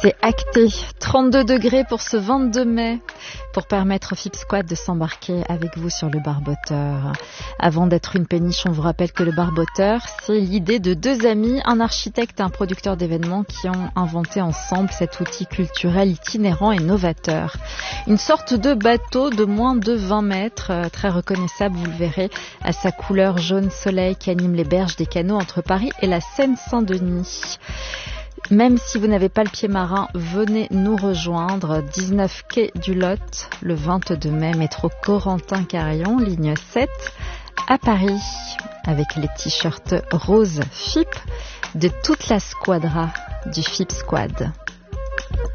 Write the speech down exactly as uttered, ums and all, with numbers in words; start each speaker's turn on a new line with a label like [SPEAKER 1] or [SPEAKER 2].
[SPEAKER 1] C'est acté, trente-deux degrés pour ce vingt-deux mai, pour permettre au F I P Squad de s'embarquer avec vous sur le barboteur. Avant d'être une péniche, on vous rappelle que le barboteur, c'est l'idée de deux amis, un architecte et un producteur d'événements qui ont inventé ensemble cet outil culturel itinérant et novateur. Une sorte de bateau de moins de vingt mètres, très reconnaissable, vous le verrez, à sa couleur jaune soleil qui anime les berges des canaux entre Paris et la Seine-Saint-Denis. Même si vous n'avez pas le pied marin, venez nous rejoindre. dix-neuf quai du Lot, le vingt-deux mai, métro Corentin-Carillon, ligne sept, à Paris, avec les t-shirts roses F I P de toute la squadra du F I P Squad.